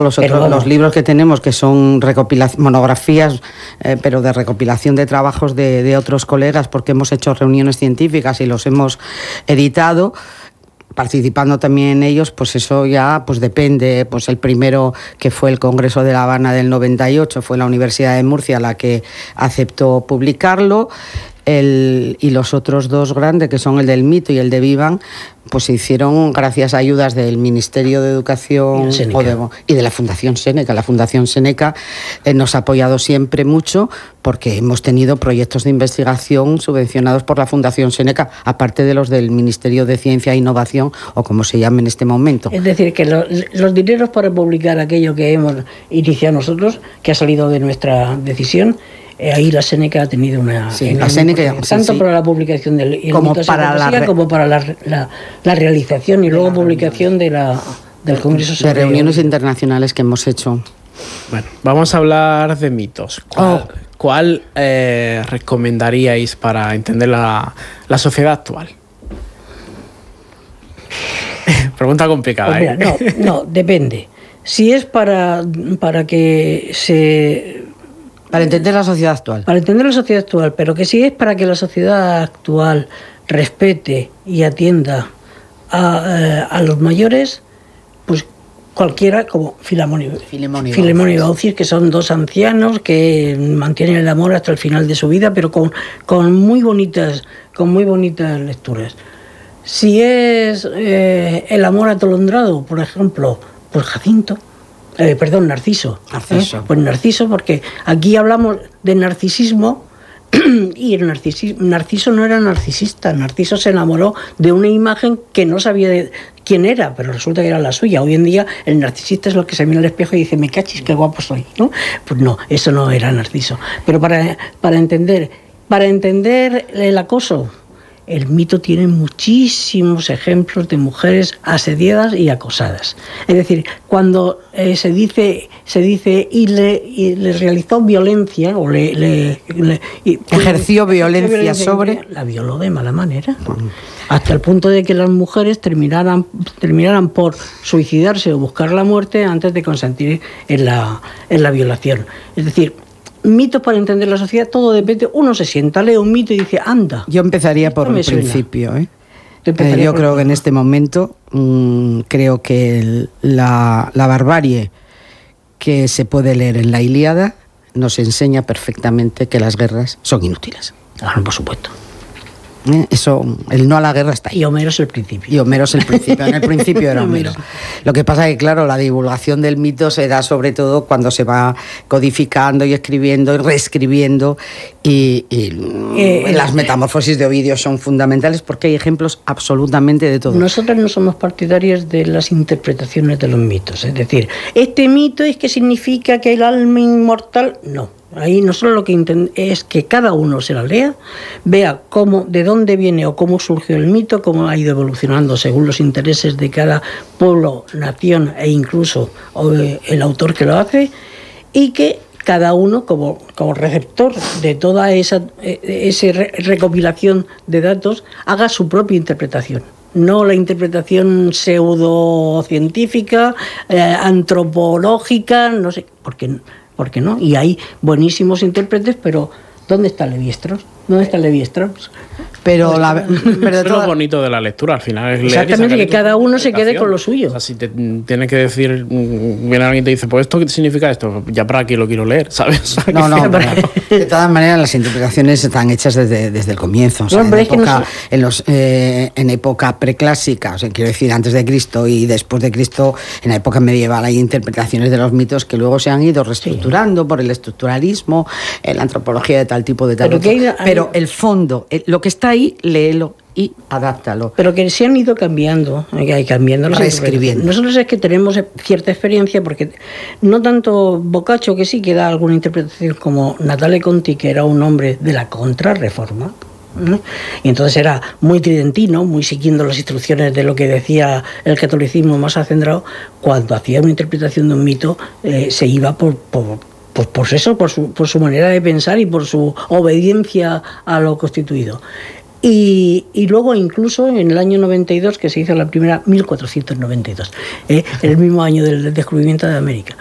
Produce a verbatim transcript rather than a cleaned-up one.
Los, otros, bueno. los libros que tenemos, que son recopilación, monografías, eh, pero de recopilación de trabajos de, de otros colegas, porque hemos hecho reuniones científicas y los hemos editado, participando también en ellos, pues eso ya pues depende. Pues el primero, que fue el Congreso de La Habana del noventa y ocho, fue la Universidad de Murcia la que aceptó publicarlo. El, y los otros dos grandes, que son el del Mito y el de Vivan, pues se hicieron gracias a ayudas del Ministerio de Educación y, o de, y de la Fundación Seneca. La Fundación Seneca eh, nos ha apoyado siempre mucho, porque hemos tenido proyectos de investigación subvencionados por la Fundación Seneca, aparte de los del Ministerio de Ciencia e Innovación, o como se llama en este momento. Es decir, que lo, los dineros para publicar aquello que hemos iniciado nosotros, que ha salido de nuestra decisión, ahí la Seneca ha tenido una... Sí, la Seneca, sí, tanto sí. para la publicación del como para, la re... como para la, la, la realización y de luego publicación de la, del Congreso. De reuniones internacionales que hemos hecho. Bueno, vamos a hablar de mitos. ¿Cuál, oh. ¿cuál eh, recomendaríais para entender la, la sociedad actual? Pregunta complicada. Pues mira, ¿eh? No, no, depende. Si es para, para que se... Para entender la sociedad actual. Para entender la sociedad actual, pero que si es para que la sociedad actual respete y atienda a, a los mayores, pues cualquiera, como Filemón y, Filemón y Baucis, que son dos ancianos que mantienen el amor hasta el final de su vida, pero con, con, muy, bonitas, con muy bonitas lecturas. Si es eh, el amor atolondrado, por ejemplo, pues Jacinto. Eh, perdón, Narciso. Narciso. ¿eh? Pues Narciso, porque aquí hablamos de narcisismo y el narcisismo, Narciso no era narcisista. Narciso se enamoró de una imagen que no sabía de quién era, pero resulta que era la suya. Hoy en día el narcisista es lo que se mira al espejo y dice, me cachis, qué guapo soy, ¿no? Pues no, eso no era Narciso. Pero para, para entender, para entender el acoso, el mito tiene muchísimos ejemplos de mujeres asediadas y acosadas. Es decir, cuando eh, se dice se dice y le, y le realizó violencia o le, le, le y, ejerció pues, violencia, violencia sobre la violó de mala manera, hasta el punto de que las mujeres terminaran terminaran por suicidarse o buscar la muerte antes de consentir en la en la violación. Es decir, mitos para entender la sociedad, todo depende. Uno se sienta, lee un mito y dice, anda. Yo empezaría por el principio. ¿eh? Eh, yo creo que en este momento, mmm, creo que el, la, la barbarie que se puede leer en la Ilíada nos enseña perfectamente que las guerras son inútiles. Claro, por supuesto. ¿Eh? Eso, el no a la guerra está ahí. Y Homero es el principio. Y Homero es el principio. En el principio era Homero. Lo que pasa es que, claro, la divulgación del mito se da sobre todo cuando se va codificando y escribiendo y reescribiendo. Y, y eh, las metamorfosis de Ovidio son fundamentales porque hay ejemplos absolutamente de todo. Nosotros no somos partidarios de las interpretaciones de los mitos. Es decir, este mito es que significa que el alma inmortal... No. Ahí nosotros lo que intentamos es que cada uno se la lea, vea cómo, de dónde viene o cómo surgió el mito, cómo ha ido evolucionando según los intereses de cada pueblo, nación e incluso el autor que lo hace, y que cada uno, como, como receptor de toda esa, esa recopilación de datos, haga su propia interpretación. No la interpretación pseudocientífica, eh, antropológica, no sé, porque... ¿Por qué no? Y hay buenísimos intérpretes, pero ¿dónde está Levi-Strauss? ¿Dónde está Levi-Strauss? Pero la pero es lo bonito de la lectura, al final es leer. Exactamente, que cada uno se quede con lo suyo. O sea, si te tienes que decir, viene alguien y te dice, pues esto, ¿qué significa esto? Ya para qué lo quiero leer, ¿sabes? O sea, no, no, no, de todas maneras las interpretaciones están hechas desde, desde el comienzo. O sea, en, época, no sé. en, los, eh, en época preclásica, o sea, quiero decir, antes de Cristo y después de Cristo, en la época medieval hay interpretaciones de los mitos que luego se han ido reestructurando sí. por el estructuralismo, la antropología de tal tipo, de tal Pero, otro. Hay, hay... Pero el fondo, lo que está ahí, léelo y adáptalo. Pero que se han ido cambiando, hay cambiando reescribiendo. Nosotros es que tenemos cierta experiencia, porque no tanto Boccaccio, que sí que da alguna interpretación, como Natale Conti, que era un hombre de la contrarreforma, ¿no? Y entonces era muy tridentino, muy siguiendo las instrucciones de lo que decía el catolicismo más acendrado. Cuando hacía una interpretación de un mito, eh, se iba por... por Pues por eso, por su, por su manera de pensar y por su obediencia a lo constituido. Y, y luego incluso en el año noventa y dos, que se hizo la primera, mil cuatrocientos noventa y dos, ¿eh? el mismo año del descubrimiento de América.